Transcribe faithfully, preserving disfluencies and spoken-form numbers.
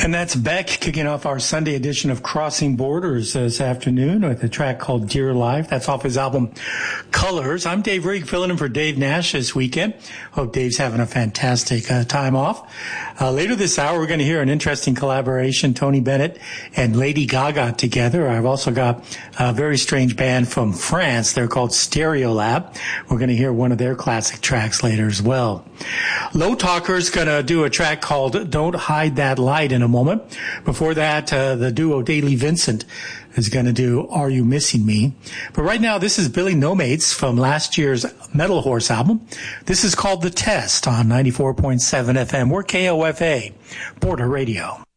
And that's Beck kicking off our Sunday edition of Crossing Borders this afternoon with a track called Dear Life. That's off his album Colors. I'm Dave Rigg, filling in for Dave Nash this weekend. Hope Dave's having a fantastic uh, time off. Uh, later this hour, we're going to hear an interesting collaboration, Tony Bennett and Lady Gaga together. I've also got a very strange band from France. They're called Stereolab. We're going to hear one of their classic tracks later as well. Low Talker's going to do a track called Don't Hide That Light in a moment. Before that, uh, the duo Daily Vincent is going to do Are You Missing Me? But right now, this is Billy Nomates from last year's Metal Horse album. This is called The Test on ninety-four point seven F M. We're K O F A, Border Radio.